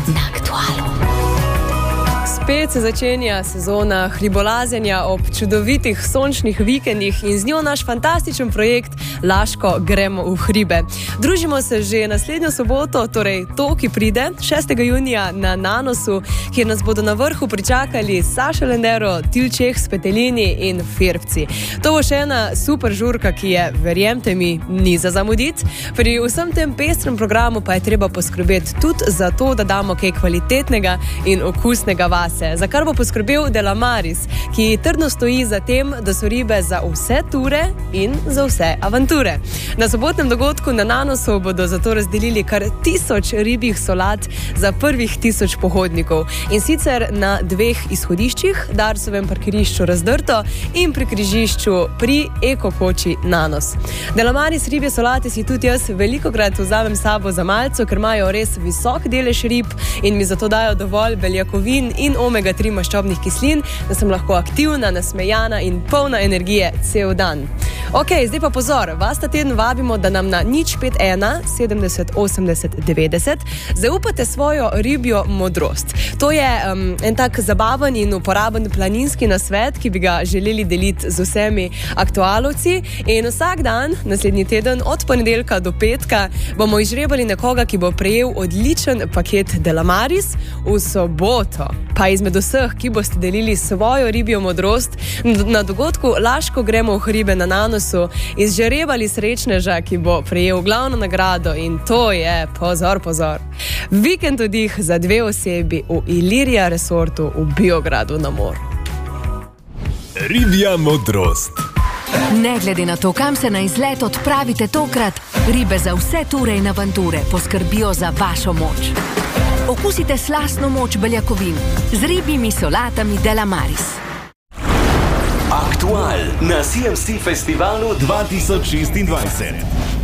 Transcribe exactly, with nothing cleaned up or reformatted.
na Aktualu. Spet se začenja sezona hribolazenja ob čudovitih sončnih vikendih in z njo naš fantastičen projekt Laško gremo v hribe. Družimo se že naslednjo soboto, torej to, ki pride, šestega junija na Nanosu, kjer nas bodo na vrhu pričakali Saša Lendero, Tilčeh s Petelini in Ferbci. To bo še ena super žurka, ki je, verjemte mi, ni za zamuditi. Pri vsem tem pestrem programu pa je treba poskrbeti tudi za to, da damo kaj kvalitetnega in okusnega vase, za kar bo poskrbel Delamaris, ki trdno stoji za tem, da so ribe za vse ture in za vse avanture. Na sobotnem dogodku na Nanosu bodo zato razdelili kar tisoč ribjih solat za prvih tisoč pohodnikov. In sicer na dveh izhodiščih, Darsovem parkirišču Razdrto in pri križišču pri Eko-koči Nanos. Delamaris ribje solate si tudi jaz velikokrat vzamem sabo za malco, ker imajo res visok delež rib in mi zato dajo dovolj beljakovin in omega tri maščobnih kislin, da sem lahko aktivna, nasmejana in polna energije cel dan. Ok, zdaj pa pozor, vas ta teden vabimo, da nam na nič pet ena sedemdeset osemdeset devetdeset zaupate svojo ribjo modrost. To je um, en tak zabaven in uporaben planinski nasvet, ki bi ga želeli deliti z vsemi aktualovci, in vsak dan, naslednji teden, od ponedeljka do petka, bomo izžrebali nekoga, ki bo prejel odličen paket Delamaris. V soboto pa izmed vseh, ki boste delili svojo ribjo modrost, na dogodku Laško gremo v hribe na Nanosu, izžrebali srečneža, ki bo prejel glavno nagrado, in to je, pozor, pozor, vikend oddih za dve osebi v Ilirija Resortu v Biogradu na Moru. Ribja modrost. Ne glede na to, kam se na izlet odpravite tokrat, ribe za vse ture in avanture poskrbijo za vašo moč. Okusite slastno moč beljakovin z ribjimi solatami Delamaris. Aktual na C M C Festivalu dva tisoč šestindvajset.